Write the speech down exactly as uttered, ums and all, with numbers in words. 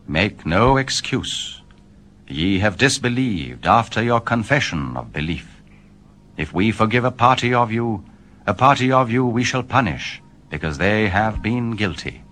Make no excuse. Ye have disbelieved after your confession of belief. If we forgive a party of you, a party of you we shall punish, because they have been guilty.